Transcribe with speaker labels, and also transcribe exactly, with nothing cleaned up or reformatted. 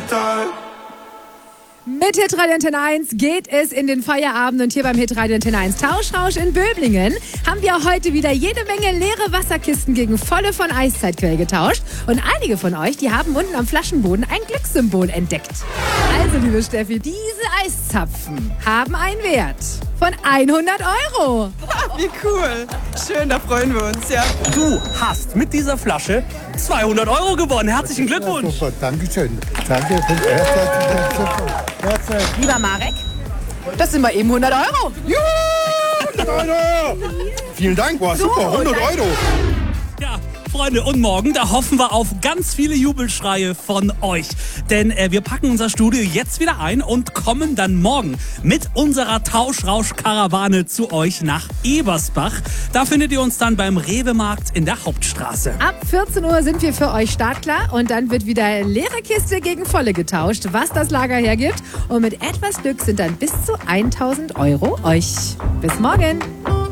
Speaker 1: total.
Speaker 2: Mit Hitradio Antenne eins geht es in den Feierabend und hier beim Hitradio Antenne eins Tauschrausch in Böblingen haben wir heute wieder jede Menge leere Wasserkisten gegen volle von Eiszeitquell getauscht und einige von euch, die haben unten am Flaschenboden ein Glückssymbol entdeckt. Also, liebe Steffi, diese Eiszapfen haben einen Wert von hundert Euro.
Speaker 3: Wie cool. Schön, da freuen wir uns, ja.
Speaker 4: Du hast mit dieser Flasche zweihundert Euro gewonnen. Herzlichen Glückwunsch.
Speaker 5: Super, Dankeschön. Danke.
Speaker 2: Lieber Marek, das sind mal eben hundert Euro.
Speaker 5: Juhu, hundert Euro. Vielen Dank, wow, super, hundert Euro.
Speaker 4: Ja, Freunde, und morgen, da hoffen wir auf ganz viele Jubelschreie von euch. Denn äh, wir packen unser Studio jetzt wieder ein und kommen dann morgen mit unserer Tauschrausch-Karawane zu euch nach Ebersbach. Da findet ihr uns dann beim Rewe-Markt in der Hauptstraße.
Speaker 2: Ab vierzehn Uhr sind wir für euch startklar und dann wird wieder leere Kiste gegen volle getauscht, was das Lager hergibt. Und mit etwas Glück sind dann bis zu tausend Euro euch. Bis morgen.